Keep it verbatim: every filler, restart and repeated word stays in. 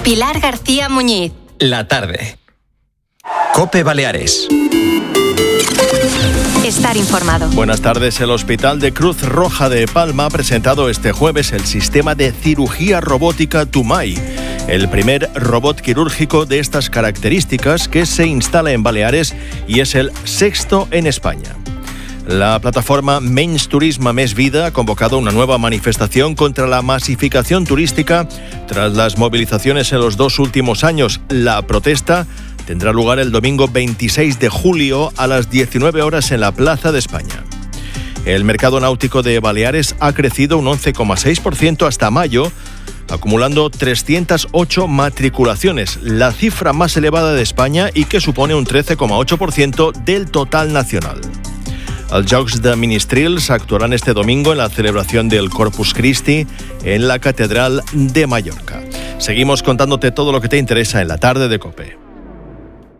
Pilar García Muñiz. La tarde. COPE Baleares. Estar informado. Buenas tardes. El Hospital de Cruz Roja de Palma ha presentado este jueves el sistema de cirugía robótica Tumai, el primer robot quirúrgico de estas características que se instala en Baleares y es el sexto en España. La plataforma Menys Turisme Més Vida ha convocado una nueva manifestación contra la masificación turística tras las movilizaciones en los dos últimos años. La protesta tendrá lugar el domingo veintiséis de julio a las diecinueve horas en la Plaza de España. El mercado náutico de Baleares ha crecido un once coma seis por ciento hasta mayo, acumulando trescientas ocho matriculaciones, la cifra más elevada de España y que supone un trece coma ocho por ciento del total nacional. Els Jocs de Ministrils actuarán este domingo en la celebración del Corpus Christi en la Catedral de Mallorca. Seguimos contándote todo lo que te interesa en la tarde de COPE.